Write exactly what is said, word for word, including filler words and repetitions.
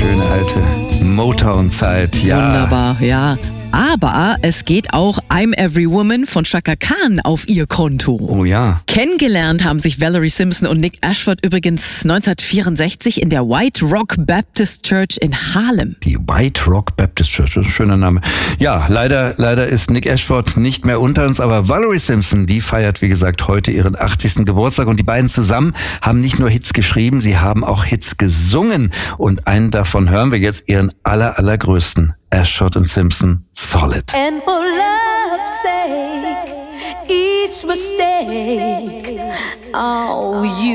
schöne alte Motown-Zeit. Ja. Wunderbar, ja. Aber es geht auch I'm Every Woman von Chaka Khan auf ihr Konto. Oh ja. Kennengelernt haben sich Valerie Simpson und Nick Ashford übrigens neunzehnhundertvierundsechzig in der White Rock Baptist Church in Harlem. Die White Rock Baptist Church, das ist ein schöner Name. Ja, leider, leider ist Nick Ashford nicht mehr unter uns, aber Valerie Simpson, die feiert, wie gesagt, heute ihren achtzigsten Geburtstag und die beiden zusammen haben nicht nur Hits geschrieben, sie haben auch Hits gesungen und einen davon hören wir jetzt, ihren aller, allergrößten. Ashford und Simpson, Solid. And for love's sake, each mistake, oh, you